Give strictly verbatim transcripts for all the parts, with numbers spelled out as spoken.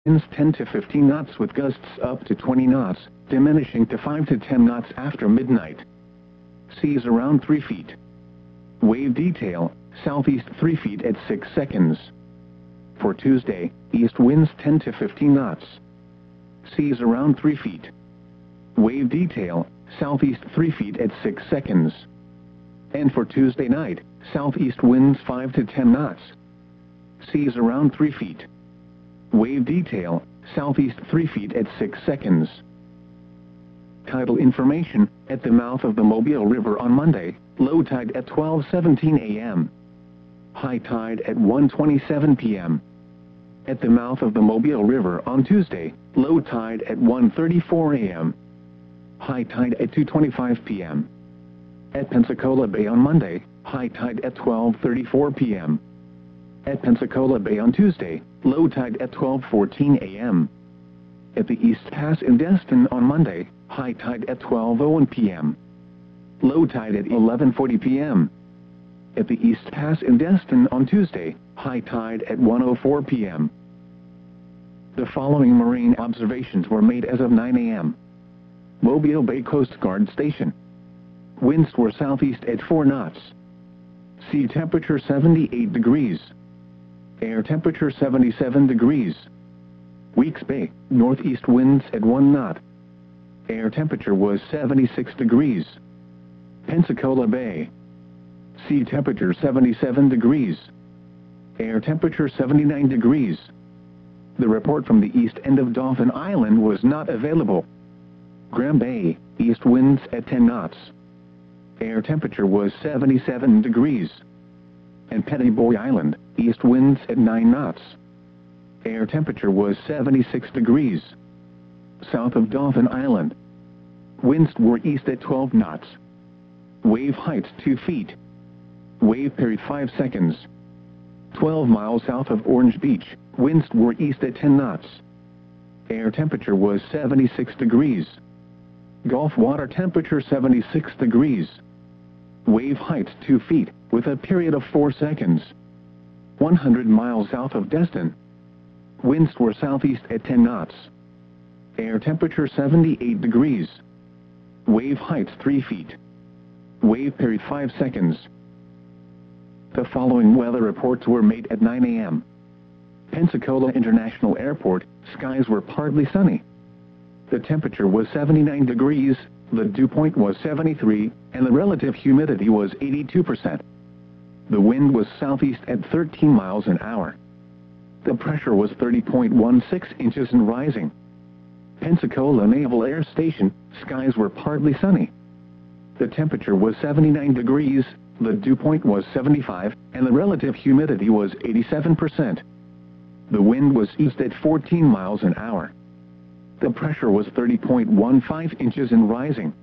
Winds ten to fifteen knots with gusts up to twenty knots, diminishing to five to ten knots after midnight. Seas around three feet. Wave detail, southeast three feet at six seconds. For Tuesday, east winds ten to fifteen knots. Seas around three feet. Wave detail, southeast three feet at six seconds. And for Tuesday night, southeast winds five to ten knots. Seas around three feet. Wave detail, southeast three feet at six seconds. Tidal information, at the mouth of the Mobile River on Monday, low tide at twelve seventeen a m High tide at one twenty-seven p m At the mouth of the Mobile River on Tuesday, low tide at one thirty-four a m High tide at two twenty-five p m At Pensacola Bay on Monday, high tide at twelve thirty-four p m At Pensacola Bay on Tuesday, low tide at twelve fourteen a m At the East Pass in Destin on Monday, high tide at twelve oh one p m Low tide at eleven forty p m At the East Pass in Destin on Tuesday, high tide at one oh four p m The following marine observations were made as of nine a m Mobile Bay Coast Guard Station. Winds were southeast at four knots. Sea temperature seventy-eight degrees. Air temperature seventy-seven degrees. Weeks Bay, northeast winds at one knot. Air temperature was seventy-six degrees. Pensacola Bay. Sea temperature seventy-seven degrees. Air temperature seventy-nine degrees. The report from the east end of Dauphin Island was not available. Graham Bay, east winds at ten knots. Air temperature was seventy-seven degrees. And Petty Boy Island, east winds at nine knots. Air temperature was seventy-six degrees. South of Dauphin Island. Winds were east at twelve knots. Wave height two feet. Wave period five seconds. twelve miles south of Orange Beach, winds were east at ten knots. Air temperature was seventy-six degrees. Gulf water temperature seventy-six degrees. Wave height two feet, with a period of four seconds. one hundred miles south of Destin. Winds were southeast at ten knots. Air temperature seventy-eight degrees. Wave height three feet. Wave period five seconds. The following weather reports were made at nine a m Pensacola International Airport, skies were partly sunny. The temperature was seventy-nine degrees, the dew point was seventy-three, and the relative humidity was eighty-two percent. The wind was southeast at thirteen miles an hour. The pressure was thirty point one six inches and rising. Pensacola Naval Air Station, skies were partly sunny. The temperature was seventy-nine degrees, the dew point was seventy-five, and the relative humidity was eighty-seven percent. The wind was east at fourteen miles an hour. The pressure was thirty point one five inches and rising.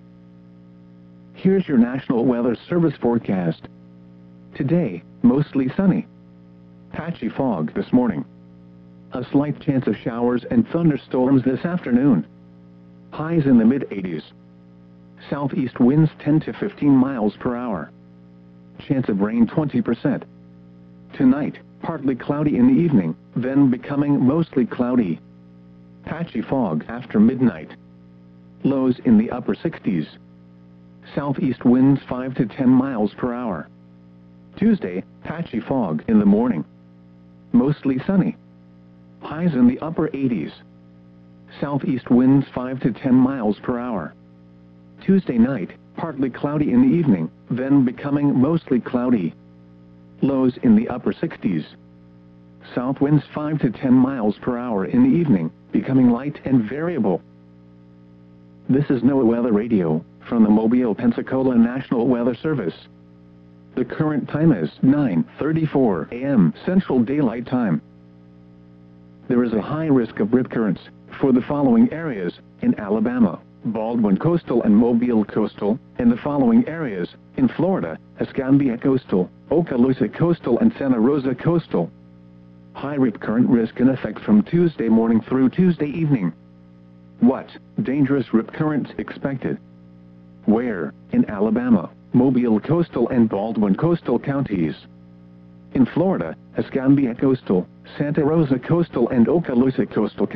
Here's your National Weather Service forecast. Today, mostly sunny. Patchy fog this morning. A slight chance of showers and thunderstorms this afternoon. Highs in the mid eighties. Southeast winds ten to fifteen miles per hour. Chance of rain twenty percent. Tonight, partly cloudy in the evening, then becoming mostly cloudy. Patchy fog after midnight. Lows in the upper sixties. Southeast winds five to ten miles per hour. Tuesday, patchy fog in the morning. Mostly sunny. Highs in the upper eighties. Southeast winds five to ten miles per hour. Tuesday night, partly cloudy in the evening, then becoming mostly cloudy. Lows in the upper sixties. South winds five to ten miles per hour in the evening, becoming light and variable. This is NOAA Weather Radio, from the Mobile, Pensacola National Weather Service. The current time is nine thirty-four a m Central Daylight Time. There is a high risk of rip currents for the following areas in Alabama, Baldwin Coastal and Mobile Coastal, and the following areas in Florida, Escambia Coastal, Okaloosa Coastal and Santa Rosa Coastal. High rip current risk in effect from Tuesday morning through Tuesday evening. What dangerous rip currents expected? Where? In Alabama, Mobile Coastal and Baldwin Coastal counties. In Florida, Escambia Coastal, Santa Rosa Coastal and Okaloosa Coastal